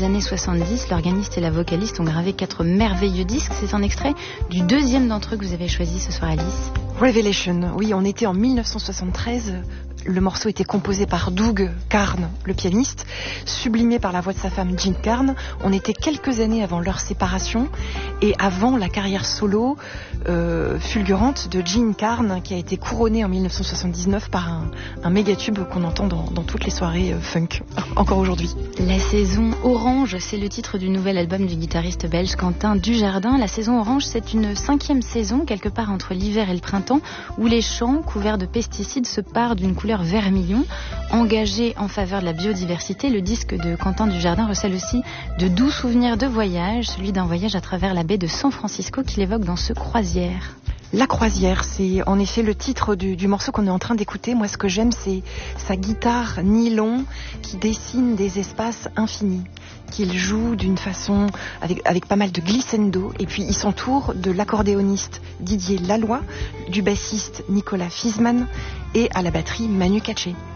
années 70, l'organiste et la vocaliste ont gravé 4 merveilleux disques. C'est un extrait du deuxième d'entre eux que vous avez choisi ce soir, Alice. Revelation, oui, on était en 1973. Le morceau était composé par Doug Carn, le pianiste, sublimé par la voix de sa femme Jean Carn. On était quelques années avant leur séparation et avant la carrière solo fulgurante de Jean Carn, qui a été couronnée en 1979 par un méga tube qu'on entend dans toutes les soirées funk, encore aujourd'hui. La saison orange, c'est le titre du nouvel album du guitariste belge Quentin Dujardin. La saison orange, c'est une 5e saison, quelque part entre l'hiver et le printemps, où les champs couverts de pesticides se parent d'une couleur vermillon. Engagé en faveur de la biodiversité, le disque de Quentin Dujardin recèle aussi de doux souvenirs de voyage, celui d'un voyage à travers la baie de San Francisco qu'il évoque dans ce Croisière. La Croisière, c'est en effet le titre du morceau qu'on est en train d'écouter. Moi, ce que j'aime, c'est sa guitare nylon qui dessine des espaces infinis, qu'il joue d'une façon avec pas mal de glissando, et puis il s'entoure de l'accordéoniste Didier Laloy, du bassiste Nicolas Fiesmann et à la batterie Manu Katché.